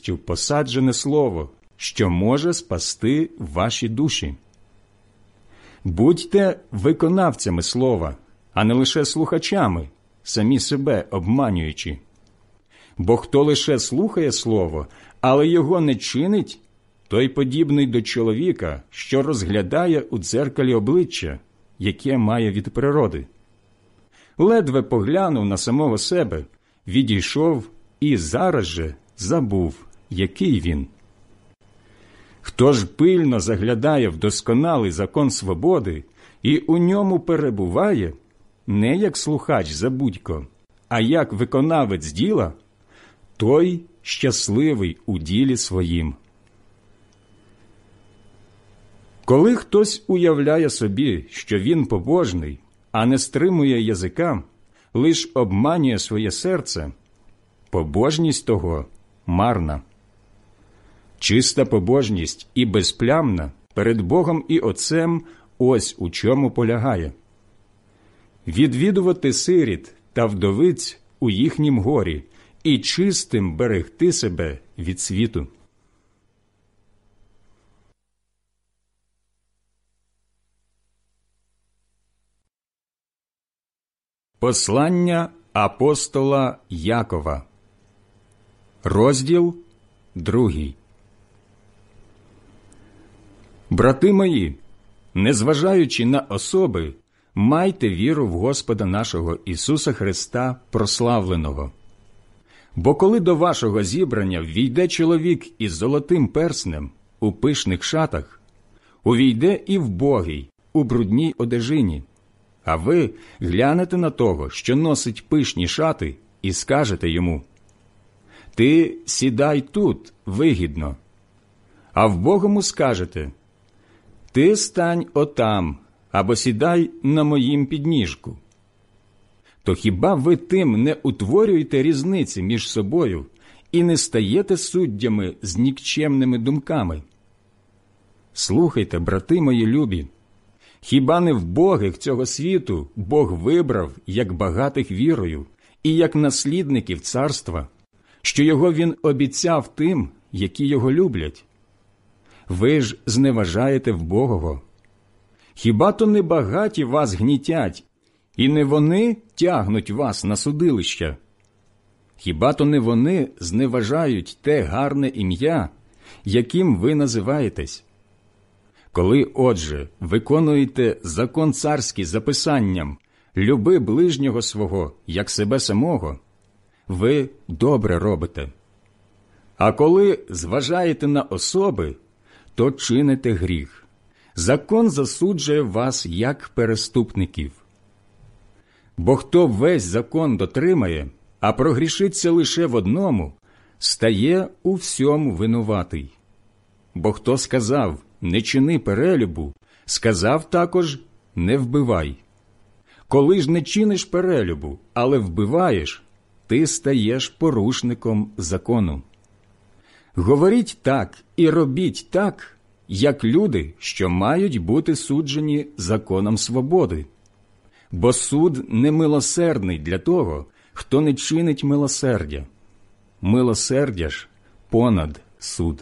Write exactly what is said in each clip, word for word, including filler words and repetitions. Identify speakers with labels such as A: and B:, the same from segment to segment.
A: землищу посаджене слово, що може спасти ваші душі. Будьте виконавцями слова, а не лише слухачами, самі себе обманюючи. Бо хто лише слухає слово, але його не чинить, той подібний до чоловіка, що розглядає у дзеркалі обличчя, яке має від природи. Ледве поглянув на самого себе, відійшов і зараз же забув, який він. Хто ж пильно заглядає в досконалий закон свободи і у ньому перебуває, не як слухач забудько, а як виконавець діла, той щасливий у ділі своїм. Коли хтось уявляє собі, що він побожний, а не стримує язика, лиш обманює своє серце, побожність того марна. Чиста побожність і безплямна перед Богом і Отцем ось у чому полягає. Відвідувати сиріт та вдовиць у їхнім горі і чистим берегти себе від світу. Послання апостола Якова. Розділ другий. Брати мої, незважаючи на особи, майте віру в Господа нашого Ісуса Христа прославленого. Бо коли до вашого зібрання ввійде чоловік із золотим перснем у пишних шатах, увійде і вбогий у брудній одежині, а ви глянете на того, що носить пишні шати, і скажете йому: «Ти сідай тут вигідно», а вбогому скажете: «Ти стань отам, або сідай на моїм підніжку». То хіба ви тим не утворюєте різниці між собою і не стаєте суддями з нікчемними думками? Слухайте, брати мої любі, хіба не вбогих цього світу Бог вибрав як багатих вірою і як наслідників царства, що його він обіцяв тим, які його люблять? Ви ж зневажаєте вбогого. Хіба то не багаті вас гнітять, і не вони тягнуть вас на судилища? Хіба то не вони зневажають те гарне ім'я, яким ви називаєтесь? Коли, отже, виконуєте закон царський за писанням «люби ближнього свого, як себе самого», ви добре робите. А коли зважаєте на особи, то чините гріх. Закон засуджує вас як переступників. Бо хто весь закон дотримає, а прогрішиться лише в одному, стає у всьому винуватий. Бо хто сказав «не чини перелюбу», сказав також «не вбивай». Коли ж не чиниш перелюбу, але вбиваєш, ти стаєш порушником закону. Говоріть так і робіть так, як люди, що мають бути суджені законом свободи. Бо суд не милосердний для того, хто не чинить милосердя. Милосердя ж понад суд.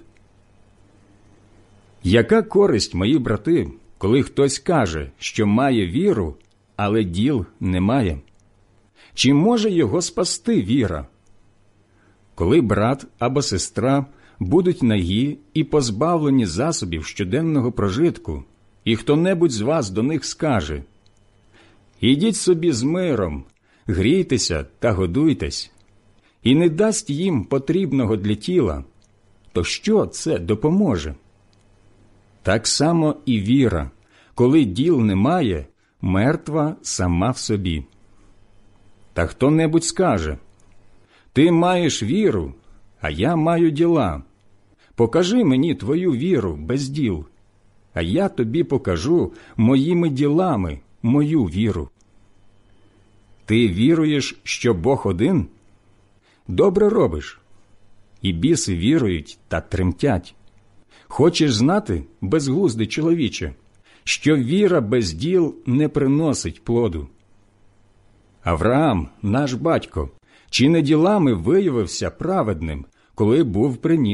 A: Яка користь, мої брати, коли хтось каже, що має віру, але діл не має? Чи може його спасти віра? Коли брат або сестра будуть нагі і позбавлені засобів щоденного прожитку, і хто-небудь з вас до них скаже: «Ідіть собі з миром, грійтеся та годуйтесь», і не дасть їм потрібного для тіла, то що це допоможе? Так само і віра, коли діл немає, мертва сама в собі. Та хто-небудь скаже: «Ти маєш віру, а я маю діла. Покажи мені твою віру без діл, а я тобі покажу моїми ділами мою віру». Ти віруєш, що Бог один? Добре робиш. І біси вірують та тремтять. Хочеш знати, безглуздий чоловіче, що віра без діл не приносить плоду? Авраам, наш батько, чи не ділами виявився праведним, коли був приніс